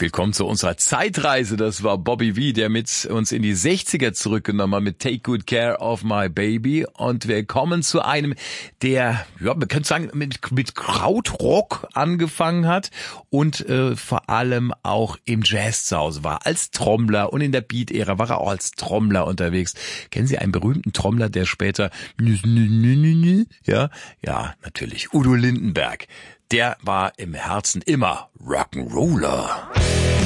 Willkommen zu unserer Zeitreise. Das war Bobby V, der mit uns in die 60er zurückgenommen hat mit Take Good Care of My Baby. Und wir kommen zu einem, der, ja, man könnte sagen, mit Krautrock angefangen hat und vor allem auch im Jazz zu Hause war. Als Trommler und in der Beat-Ära war er auch als Trommler unterwegs. Kennen Sie einen berühmten Trommler, der später, ja, natürlich, Udo Lindenberg. Der war im Herzen immer Rock'n'Roller.